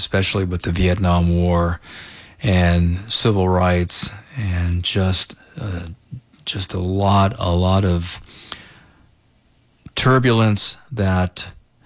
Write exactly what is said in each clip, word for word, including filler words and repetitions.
especially with the Vietnam War and civil rights, and just uh, just a lot, a lot of turbulence that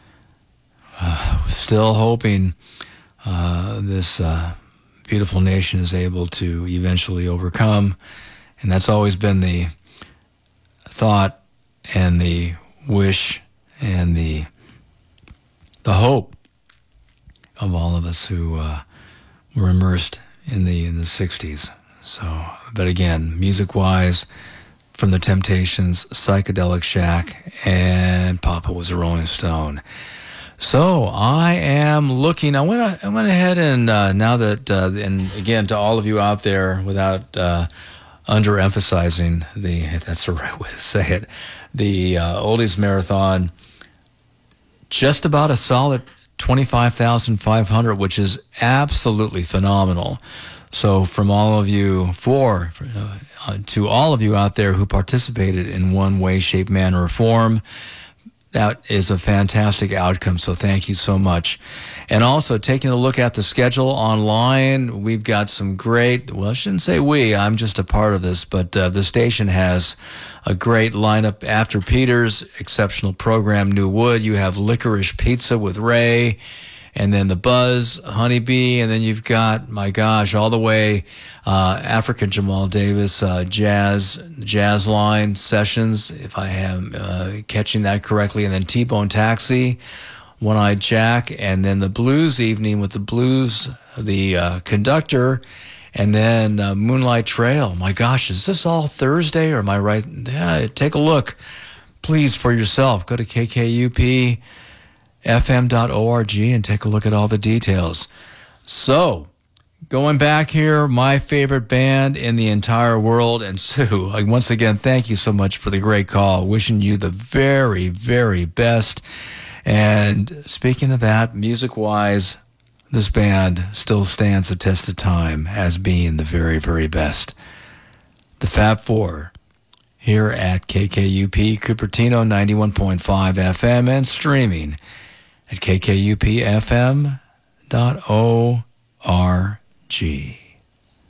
uh, still hoping uh, this uh, beautiful nation is able to eventually overcome. And that's always been the thought and the wish and the the hope of all of us who uh, were immersed in the in the sixties. So, but again, music-wise, from the Temptations, Psychedelic Shack, and Papa Was a Rolling Stone. So I am looking. I went. I went ahead and uh, now that uh, and again to all of you out there, without uh, underemphasizing the, if that's the right way to say it, the uh, Oldies Marathon, just about a solid twenty-five thousand five hundred, which is absolutely phenomenal. So from all of you, for, for uh, to all of you out there who participated in one way, shape, manner, or form, that is a fantastic outcome. So thank you so much. And also taking a look at the schedule online, we've got some great, well, I shouldn't say we, I'm just a part of this, but uh, the station has a great lineup. After Peter's exceptional program, New Wood, you have Licorice Pizza with Ray, and then The Buzz, Honeybee, and then you've got, my gosh, all the way uh, African Jamal Davis, uh, Jazz, Jazz Line Sessions, if I am uh, catching that correctly, and then T-Bone Taxi, One-Eyed Jack, and then the Blues Evening with the Blues, the uh, Conductor, and then uh, Moonlight Trail. My gosh, is this all Thursday, or am I right? Yeah, take a look, please, for yourself. Go to K K U P F M dot org and take a look at all the details. So, going back here, my favorite band in the entire world, and Sue, once again, thank you so much for the great call. Wishing you the very, very best. And speaking of that, music-wise, this band still stands the test of time as being the very, very best. The Fab Four, here at K K U P Cupertino ninety-one point five F M and streaming at K K U P F M dot org.